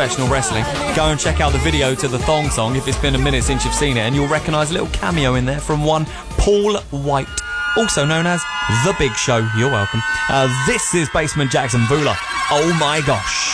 professional wrestling. Go and check out the video to the thong song if it's been a minute since you've seen it, and you'll recognise a little cameo in there from one Paul White, also known as The Big Show. You're welcome. This is Basement Jackson Vula. Oh my gosh.